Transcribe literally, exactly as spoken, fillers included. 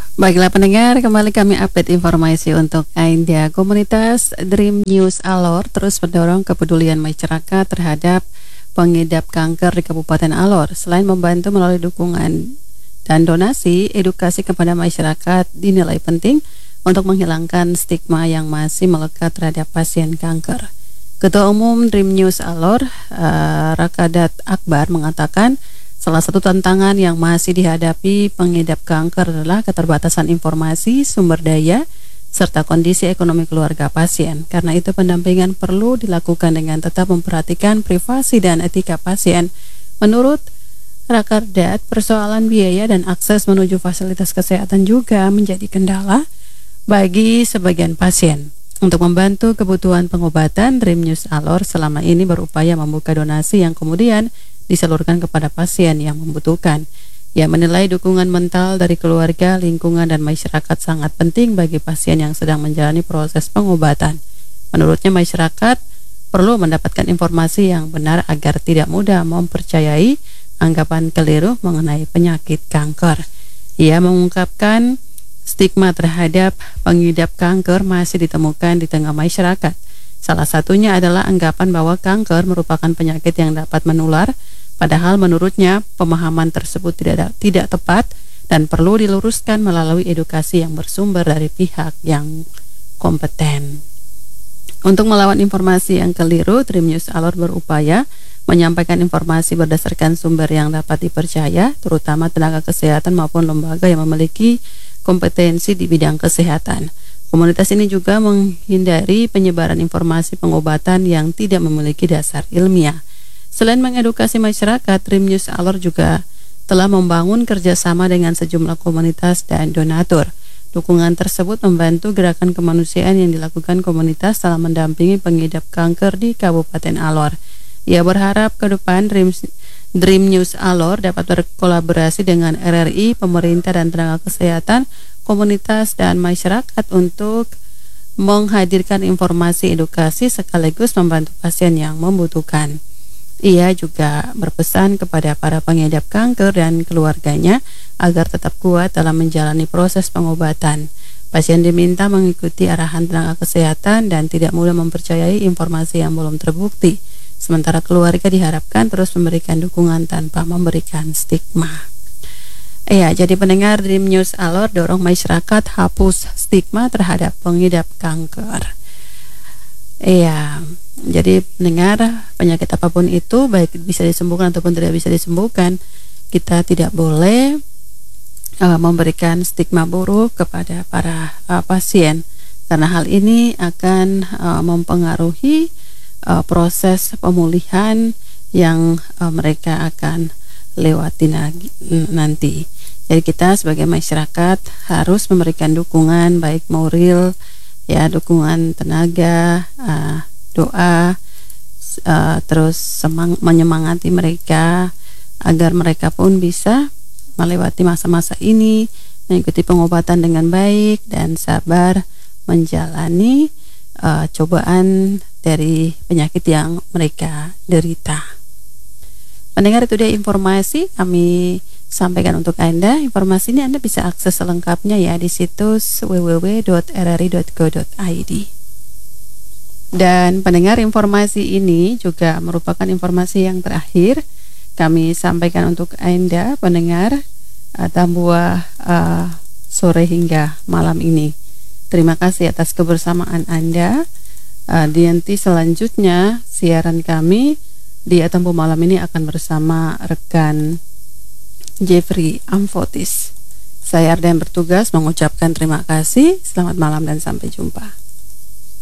Baiklah pendengar, kembali kami update informasi untuk Anda. Komunitas Dream News Alor terus mendorong kepedulian masyarakat terhadap pengidap kanker di Kabupaten Alor. Selain membantu melalui dukungan dan donasi, edukasi kepada masyarakat dinilai penting untuk menghilangkan stigma yang masih melekat terhadap pasien kanker. Ketua Umum Dream News Alor, uh, Rakadat Akbar, mengatakan salah satu tantangan yang masih dihadapi pengidap kanker adalah keterbatasan informasi, sumber daya, serta kondisi ekonomi keluarga pasien. Karena itu pendampingan perlu dilakukan dengan tetap memperhatikan privasi dan etika pasien. Menurut Rakadat, persoalan biaya dan akses menuju fasilitas kesehatan juga menjadi kendala bagi sebagian pasien. Untuk membantu kebutuhan pengobatan, Dream News Alor selama ini berupaya membuka donasi yang kemudian disalurkan kepada pasien yang membutuhkan. Ia menilai dukungan mental dari keluarga, lingkungan, dan masyarakat sangat penting bagi pasien yang sedang menjalani proses pengobatan. Menurutnya masyarakat perlu mendapatkan informasi yang benar agar tidak mudah mempercayai anggapan keliru mengenai penyakit kanker. Ia mengungkapkan stigma terhadap pengidap kanker masih ditemukan di tengah masyarakat. Salah satunya adalah anggapan bahwa kanker merupakan penyakit yang dapat menular, padahal menurutnya pemahaman tersebut tidak tidak tepat dan perlu diluruskan melalui edukasi yang bersumber dari pihak yang kompeten. Untuk melawan informasi yang keliru, Dream News Alor berupaya menyampaikan informasi berdasarkan sumber yang dapat dipercaya, terutama tenaga kesehatan maupun lembaga yang memiliki kompetensi di bidang kesehatan. Komunitas ini juga menghindari penyebaran informasi pengobatan yang tidak memiliki dasar ilmiah. Selain mengedukasi masyarakat, Dream News Alor juga telah membangun kerjasama dengan sejumlah komunitas dan donatur. Dukungan tersebut membantu gerakan kemanusiaan yang dilakukan komunitas dalam mendampingi pengidap kanker di Kabupaten Alor. Ia berharap ke depan Dream, Dream News Alor dapat berkolaborasi dengan R R I, pemerintah dan tenaga kesehatan, komunitas dan masyarakat untuk menghadirkan informasi edukasi sekaligus membantu pasien yang membutuhkan. Ia juga berpesan kepada para pengidap kanker dan keluarganya agar tetap kuat dalam menjalani proses pengobatan. Pasien diminta mengikuti arahan tenaga kesehatan dan tidak mudah mempercayai informasi yang belum terbukti. Sementara keluarga diharapkan terus memberikan dukungan tanpa memberikan stigma. Ya, jadi pendengar Dream News Alor dorong masyarakat hapus stigma terhadap pengidap kanker. Iya, jadi pendengar, penyakit apapun itu, baik bisa disembuhkan ataupun tidak bisa disembuhkan, kita tidak boleh uh, memberikan stigma buruk kepada para uh, pasien, karena hal ini akan uh, mempengaruhi uh, proses pemulihan yang uh, mereka akan lewati nanti. Jadi kita sebagai masyarakat harus memberikan dukungan baik moral, ya, dukungan tenaga, uh, doa, uh, terus semang, menyemangati mereka agar mereka pun bisa melewati masa-masa ini, mengikuti pengobatan dengan baik dan sabar menjalani uh, cobaan dari penyakit yang mereka derita. Mendengar itu dia informasi kami sampaikan untuk Anda. Informasi ini Anda bisa akses selengkapnya ya di situs w w w dot r r i dot go dot i d. Dan pendengar, informasi ini juga merupakan informasi yang terakhir kami sampaikan untuk Anda pendengar uh, Tambua uh, sore hingga malam ini. Terima kasih atas kebersamaan Anda. Uh, di nanti selanjutnya siaran kami di Tempo Malam ini akan bersama rekan Jeffrey Amfotis. Saya Arda yang bertugas mengucapkan terima kasih, selamat malam dan sampai jumpa.